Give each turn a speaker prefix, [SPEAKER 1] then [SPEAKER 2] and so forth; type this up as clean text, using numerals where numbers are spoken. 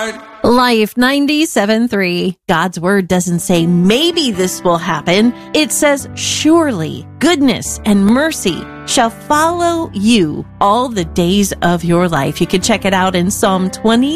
[SPEAKER 1] heart.
[SPEAKER 2] Life 97.3. God's word doesn't say maybe this will happen. It says surely goodness and mercy shall follow you all the days of your life. You can check it out in Psalm 20.